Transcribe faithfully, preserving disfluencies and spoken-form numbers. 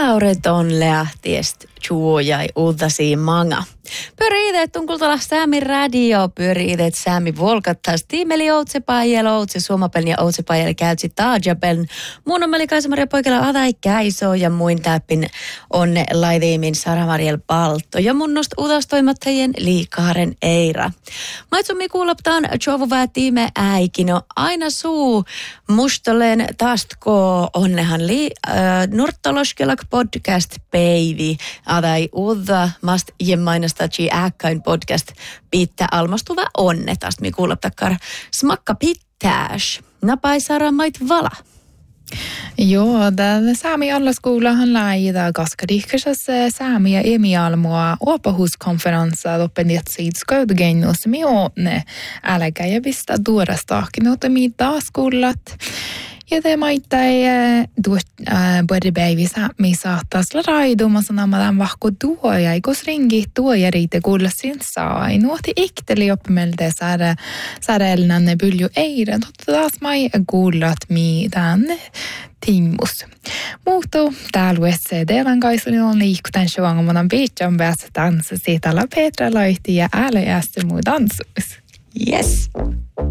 Laureton lähtiest juojai uutasi manga. Pyöriitet tunkultala Säämi radio, pyöriitet Säämi volkattas tiimeli outsepajel, outse suomapeln ja outsepajel käytsi taajapeln. Muun on Kaisa-Maria Poikala Adai Käiso ja muin täppin onne laiteimin Sara-Mariel Paltto ja mun nost uutastoimattajien Liikaaren Eira. Maitsumi kuuloptaan Jovuvää tiime äikino aina suu mustolen tastko onnehan li äh, Norttoloskelak podcast päivi adai uutta mast jemmainastaci äkkäin podcast pitää almastuva onne. Tästä mi kuuloptakkar smakka pittääs. Napai Sara mait vala. Joo, tämä Saami allaskoulahan laajida kaskadikkasas Saami ja emialmoa opahuskonferenssa loppendiat siitä skautgeinnos mi onne äläkä ja pistä tuorastaakin otami taas kuulat. Ja te maittai tuot både päivi Saami saattas la raiduma sanomaan vahko tuo ja ikos ringi tuo ja riite kuulla sin saa. Nuoti ikteli oppimelte saada saada elnanne pylju eira. Totta taas mai kuullat mi tänne timmus. Muuttuu täällä U S C Delan kaisuni on liikutan shuangomanan biitjan päässä tanssi siitä la Petra Laihti ja älä jästä muu tanssus. Yes.